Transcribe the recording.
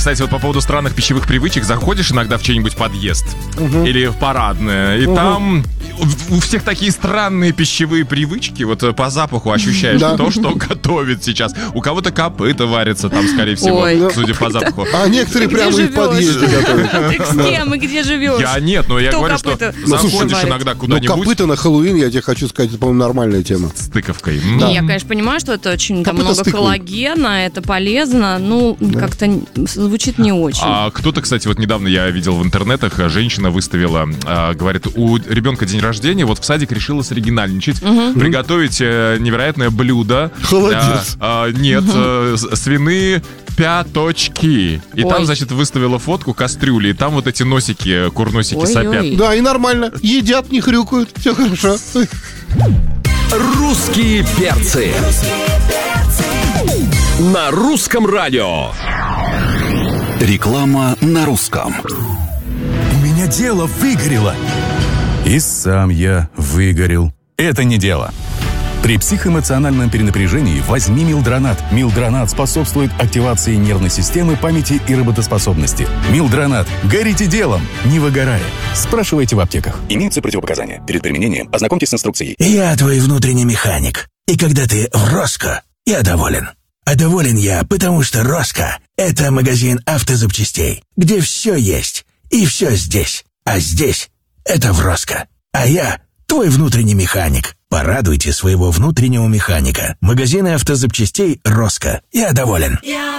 Кстати, вот по поводу странных пищевых привычек, заходишь иногда в чей-нибудь подъезд или в парадное, и там у всех такие странные пищевые привычки. Вот по запаху ощущаешь то, что готовит сейчас. У кого-то копыта варится там, скорее всего, судя по запаху. А некоторые прямо и в подъезде готовят. Ты с кем и где живешь? Я нет, но я говорю, что заходишь иногда куда-нибудь. Копыта на Хэллоуин, я тебе хочу сказать, это, по-моему, нормальная тема. С тыковкой. Не, я, конечно, понимаю, что это очень там много коллагена, это полезно, ну, как-то звучит не очень. А кто-то, кстати, вот недавно я видел в интернетах, женщина выставила, говорит, у ребенка день рождения, вот в садик решила соригинальничать, приготовить невероятное блюдо. Холодец. Нет, свиные пяточки. И там, значит, выставила фотку кастрюли, и там вот эти носики, курносики сопят. Да, и нормально. Едят, не хрюкают, все хорошо. Русские перцы. На русском радио. Реклама на русском. У меня дело выгорело. И сам я выгорел. Это не дело. При психоэмоциональном перенапряжении возьми Милдронат. Милдронат способствует активации нервной системы, памяти и работоспособности. Милдронат. Горите делом, не выгорая. Спрашивайте в аптеках. Имеются противопоказания. Перед применением ознакомьтесь с инструкцией. Я твой внутренний механик. И когда ты в Роско, я доволен. А доволен я, потому что Роско – это магазин автозапчастей, где все есть и все здесь. А здесь – это в Роско. А я – твой внутренний механик. Порадуйте своего внутреннего механика. Магазины автозапчастей Роско. Я доволен.